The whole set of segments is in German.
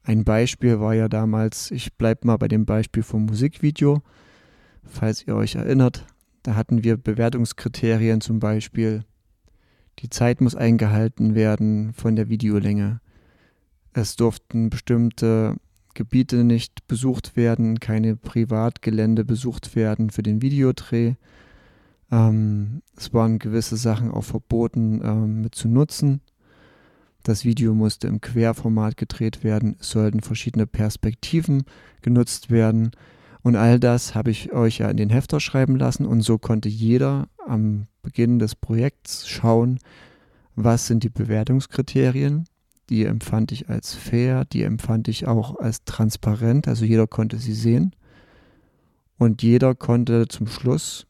Ein Beispiel war ja damals, ich bleibe mal bei dem Beispiel vom Musikvideo, falls ihr euch erinnert, da hatten wir Bewertungskriterien zum Beispiel, die Zeit muss eingehalten werden von der Videolänge. Es durften bestimmte Gebiete nicht besucht werden, keine Privatgelände besucht werden für den Videodreh. Es waren gewisse Sachen auch verboten mit zu nutzen. Das Video musste im Querformat gedreht werden, es sollten verschiedene Perspektiven genutzt werden und all das habe ich euch ja in den Hefter schreiben lassen und so konnte jeder am Beginn des Projekts schauen, was sind die Bewertungskriterien. Die empfand ich als fair, die empfand ich auch als transparent, also jeder konnte sie sehen und jeder konnte zum Schluss,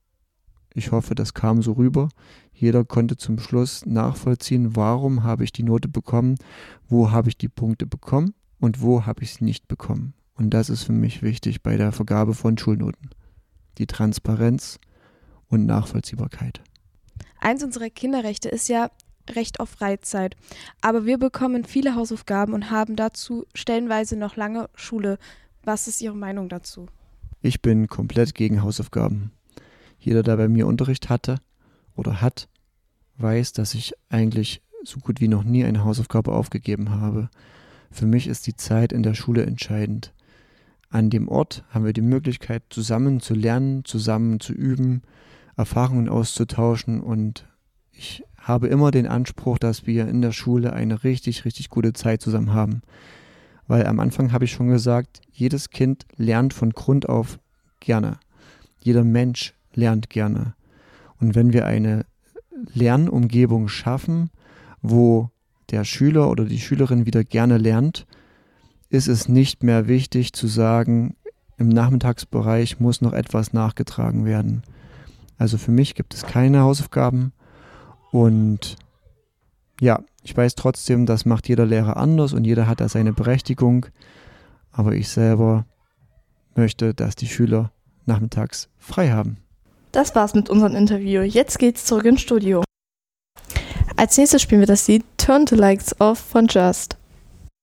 ich hoffe, das kam so rüber, jeder konnte zum Schluss nachvollziehen, warum habe ich die Note bekommen, wo habe ich die Punkte bekommen und wo habe ich sie nicht bekommen. Und das ist für mich wichtig bei der Vergabe von Schulnoten. Die Transparenz und Nachvollziehbarkeit. Eins unserer Kinderrechte ist ja Recht auf Freizeit. Aber wir bekommen viele Hausaufgaben und haben dazu stellenweise noch lange Schule. Was ist Ihre Meinung dazu? Ich bin komplett gegen Hausaufgaben. Jeder, der bei mir Unterricht hatte oder hat, weiß, dass ich eigentlich so gut wie noch nie eine Hausaufgabe aufgegeben habe. Für mich ist die Zeit in der Schule entscheidend. An dem Ort haben wir die Möglichkeit, zusammen zu lernen, zusammen zu üben, Erfahrungen auszutauschen und ich habe immer den Anspruch, dass wir in der Schule eine richtig, richtig gute Zeit zusammen haben. Weil am Anfang habe ich schon gesagt, jedes Kind lernt von Grund auf gerne. Jeder Mensch lernt gerne. Und wenn wir eine Lernumgebung schaffen, wo der Schüler oder die Schülerin wieder gerne lernt, ist es nicht mehr wichtig zu sagen, im Nachmittagsbereich muss noch etwas nachgetragen werden. Also für mich gibt es keine Hausaufgaben und ja, ich weiß trotzdem, das macht jeder Lehrer anders und jeder hat da seine Berechtigung, aber ich selber möchte, dass die Schüler nachmittags frei haben. Das war's mit unserem Interview. Jetzt geht's zurück ins Studio. Als nächstes spielen wir das Lied Turn the Lights Off von Just.